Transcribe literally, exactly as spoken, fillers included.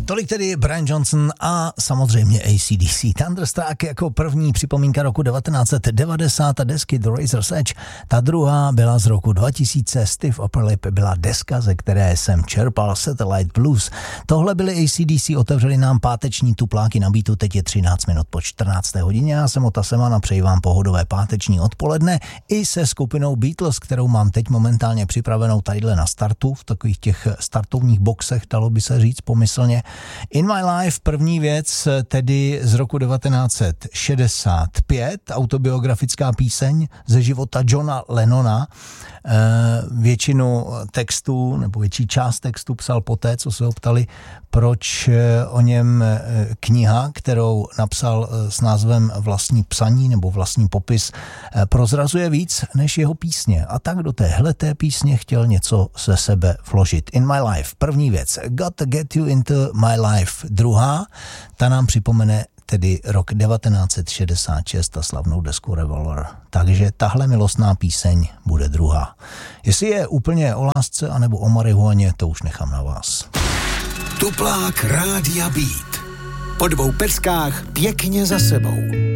Tolik tedy Brian Johnson a samozřejmě A C D C. Thunderstruck jako první připomínka roku devatenáct set devadesát a desky The Razor's Edge. Ta druhá byla z roku dva tisíce. Stiff Upper Lip byla deska, ze které jsem čerpal Satellite Blues. Tohle byly A C D C, otevřeli nám páteční tupláky na beatu, teď je třináct minut po čtrnácté hodině. Já jsem Ota Seman a přeji vám pohodové páteční odpoledne i se skupinou Beatles, kterou mám teď momentálně připravenou tadyhle na startu, v takových těch startovních boxech, dalo by se říct pomyslně. In My Life, první věc, tedy z roku devatenáct set šedesát pět, autobiografická píseň ze života Johna Lennona. Většinu textů, nebo větší část textu psal poté, co se ho ptali, proč o něm kniha, kterou napsal s názvem Vlastní psaní nebo Vlastní popis, prozrazuje víc než jeho písně. A tak do téhleté písně chtěl něco ze sebe vložit. In My Life, první věc. Got to Get You Into My Life, druhá, ta nám připomene tedy rok devatenáct set šedesát šest a slavnou desku Revolver. Takže tahle milostná píseň bude druhá. Jestli je úplně o lásce anebo o marihuaně, to už nechám na vás. Tuplák Rádia Beat. Po dvou peckách pěkně za sebou.